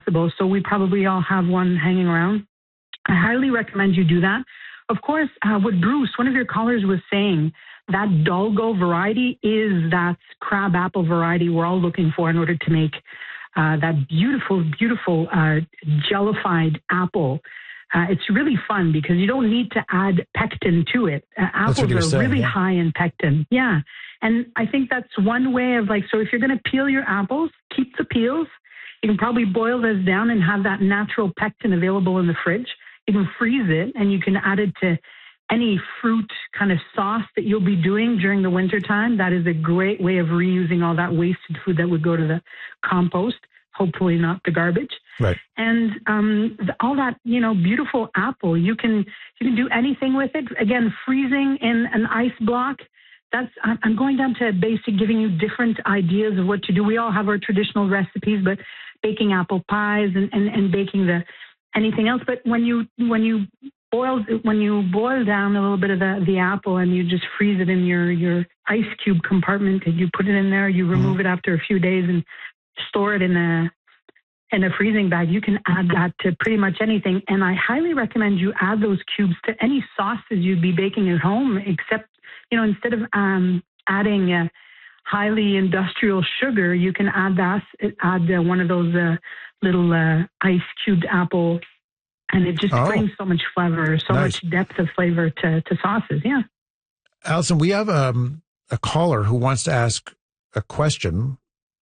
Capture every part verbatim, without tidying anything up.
possible. So we probably all have one hanging around. I highly recommend you do that. Of course, uh, what Bruce, one of your callers, was saying, that Dolgo variety is that crab apple variety we're all looking for in order to make uh, that beautiful, beautiful uh, jellified apple. Uh, it's really fun because you don't need to add pectin to it. Uh, apples are saying, really yeah. high in pectin. Yeah. And I think that's one way of like, so if you're going to peel your apples, keep the peels. You can probably boil those down and have that natural pectin available in the fridge. You can freeze it and you can add it to any fruit kind of sauce that you'll be doing during the wintertime. That is a great way of reusing all that wasted food that would go to the compost, hopefully not the garbage. Right. And um, the, all that, you know, beautiful apple, you can you can do anything with it. Again, freezing in an ice block. That's I'm going down to basic, giving you different ideas of what to do. We all have our traditional recipes, but baking apple pies and, and, and baking the anything else. But when you when you boil when you boil down a little bit of the, the apple and you just freeze it in your, your ice cube compartment and you put it in there, you remove mm. it after a few days and store it in a in a freezing bag, you can add that to pretty much anything. And I highly recommend you add those cubes to any sauces you'd be baking at home, except, you know, instead of um, adding a highly industrial sugar, you can add that, add uh, one of those uh, little uh, ice cubed apple, and it just oh. brings so much flavor, so nice. much depth of flavor to, to sauces. Yeah. Allison, we have um, a caller who wants to ask a question.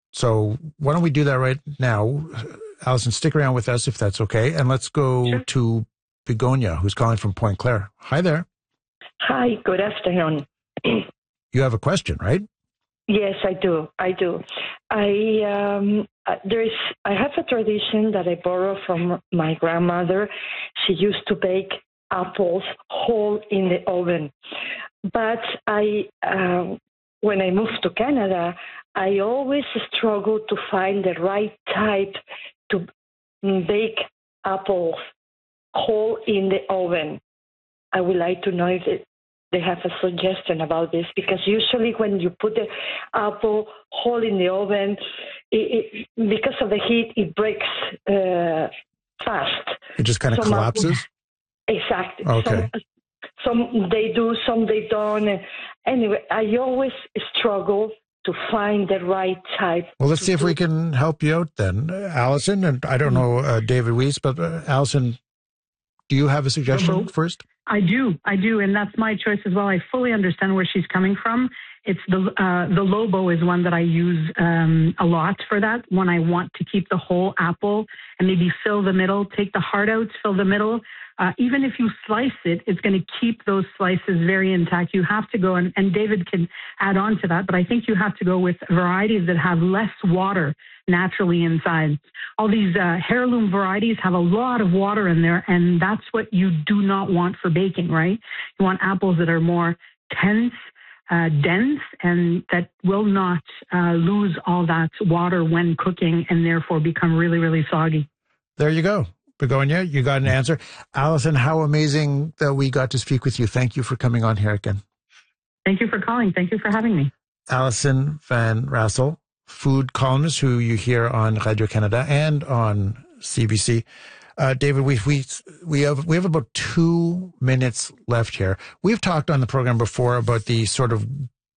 So why don't we do that right now? Allison, stick around with us if that's okay. And let's go sure. to Begonia, who's calling from Point Claire. Hi there. Hi, good afternoon. You have a question, right? Yes, I do. I do. I um, uh, there's I have a tradition that I borrow from my grandmother. She used to bake apples whole in the oven. But I, uh, when I moved to Canada, I always struggle to find the right type to bake apples whole in the oven. I would like to know if it, they have a suggestion about this, because usually when you put the apple whole in the oven, it, it, because of the heat, it breaks uh, fast. It just kind of some collapses? Apples, exactly. Okay. Some, some they do, some they don't. Anyway, I always struggle to find the right type. Well, let's see if we can help you out then. Uh, Allison, and I don't know uh, David Weiss, but uh, Allison, do you have a suggestion Hello. first? I do, I do, and that's my choice as well. I fully understand where she's coming from. It's the uh, the Lobo is one that I use um, a lot for that, when I want to keep the whole apple and maybe fill the middle, take the heart out, fill the middle. Uh, even if you slice it, it's going to keep those slices very intact. You have to go, and, and David can add on to that, but I think you have to go with varieties that have less water naturally inside. All these uh, heirloom varieties have a lot of water in there, and that's what you do not want for baking, right? You want apples that are more tense, uh, dense, and that will not uh, lose all that water when cooking and therefore become really, really soggy. There you go. Begonia, you got an answer. Allison, how amazing that we got to speak with you. Thank you for coming on here again. Thank you for calling. Thank you for having me. Allison Van Rassel, food columnist who you hear on Radio Canada and on C B C. Uh, David, we we we have we have about two minutes left here. We've talked on the program before about the sort of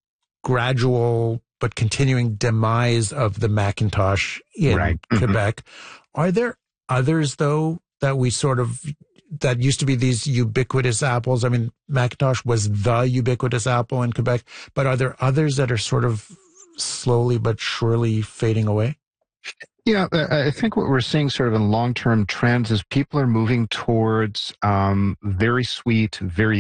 gradual but continuing demise of the Macintosh in right. Quebec. Are there others, though, that we sort of, that used to be these ubiquitous apples? I mean, Macintosh was the ubiquitous apple in Quebec, but are there others that are sort of slowly but surely fading away? Yeah, I think what we're seeing sort of in long-term trends is people are moving towards um, very sweet, very